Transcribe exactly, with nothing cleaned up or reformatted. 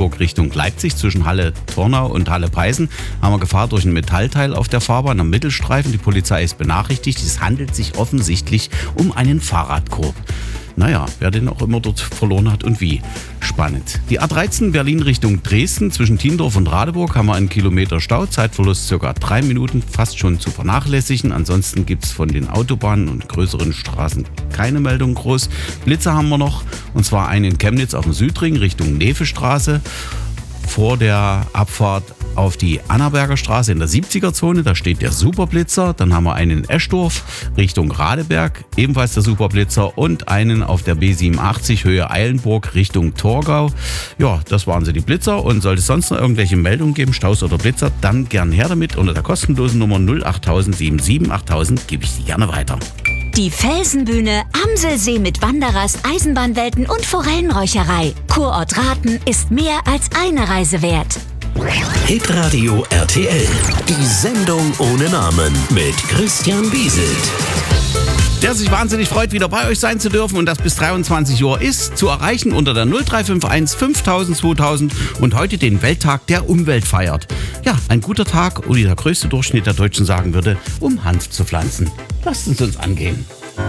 Radeburg Richtung Leipzig zwischen Halle-Tornau und Halle-Peißen haben wir Gefahr durch ein Metallteil auf der Fahrbahn am Mittelstreifen. Die Polizei ist benachrichtigt. Es handelt sich offensichtlich um einen Fahrradkorb. Naja, wer den auch immer dort verloren hat und wie. Spannend. Die A dreizehn Berlin Richtung Dresden zwischen Tiendorf und Radeburg haben wir einen Kilometer Stau. Zeitverlust circa drei Minuten, fast schon zu vernachlässigen. Ansonsten gibt es von den Autobahnen und größeren Straßen keine Meldung groß. Blitzer haben wir noch, und zwar einen in Chemnitz auf dem Südring Richtung Nevestraße. Vor der Abfahrt auf die Annaberger Straße in der siebziger-Zone, da steht der Superblitzer. Dann haben wir einen in Eschdorf Richtung Radeberg, ebenfalls der Superblitzer, und einen auf der B siebenundachtzig Höhe Eilenburg Richtung Torgau. Ja, das waren sie, die Blitzer. Und sollte es sonst noch irgendwelche Meldungen geben, Staus oder Blitzer, dann gern her damit. Unter der kostenlosen Nummer null acht null sieben sieben achttausend gebe ich sie gerne weiter. Die Felsenbühne, Amselsee mit Wanderrast, Eisenbahnwelten und Forellenräucherei. Kurort Rathen ist mehr als eine Reise wert. Hitradio R T L. Die Sendung ohne Namen mit Christian Bieselt. Der sich wahnsinnig freut, wieder bei euch sein zu dürfen, und das bis dreiundzwanzig Uhr ist zu erreichen unter der null drei fünf eins fünftausend zweitausend und heute den Welttag der Umwelt feiert. Ja, ein guter Tag, oder wie der größte Durchschnitt der Deutschen sagen würde, um Hanf zu pflanzen. Lasst es uns angehen.